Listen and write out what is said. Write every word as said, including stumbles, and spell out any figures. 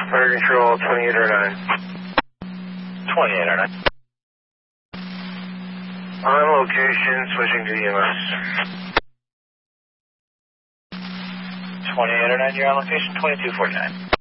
Fire control, twenty-eight oh nine. twenty-eight oh nine. On location, switching to E M S. twenty-eight oh nine, you're on location, twenty-two forty-nine.